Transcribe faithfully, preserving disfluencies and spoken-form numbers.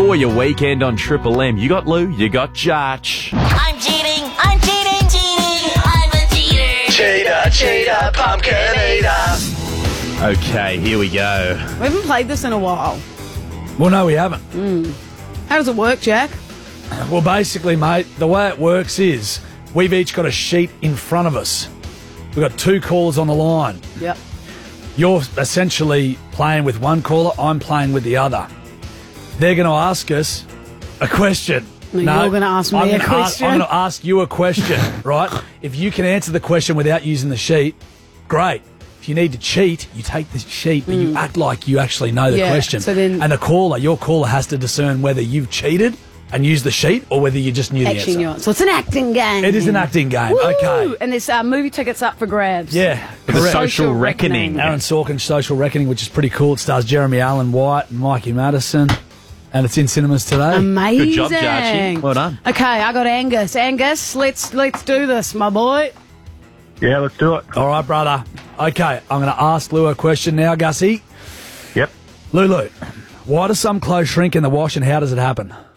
for your weekend on Triple M. You got Lou, you got Judge. I'm cheating, I'm cheating, cheating, I'm a cheater. Cheater, cheater, pumpkin eater. Okay, here we go. We haven't played this in a while. Well, no, we haven't. How does it work, Jack? Well, basically, mate, the way it works is we've each got a sheet in front of us. We've got two callers on the line. Yep. You're essentially playing with one caller, I'm playing with the other. They're going to ask us a question. No, you're going to ask me I'm a gonna ask- question. I'm going to ask you a question, right? If you can answer the question without using the sheet, great. If you need to cheat, you take the sheet, but you act like you actually know the Yeah, question. so then- and the caller, your caller has to discern whether you've cheated and used the sheet or whether you just knew the Actually, answer. not. So it's an acting game. It is an acting game. Woo! Okay. And there's uh, movie tickets up for grabs. Yeah, The correct. Social Reckoning. Aaron Sorkin's Social Reckoning, which is pretty cool. It stars Jeremy Allen White and Mikey Madison, and it's in cinemas today. Amazing. Good job, Jarchi. Well done. Okay, I got Angus. Angus, let's let's do this, my boy. Yeah, let's do it. All right, brother. Okay, I'm going to ask Lou a question now, Gussie. Yep. Lulu, why do some clothes shrink in the wash and how does it happen?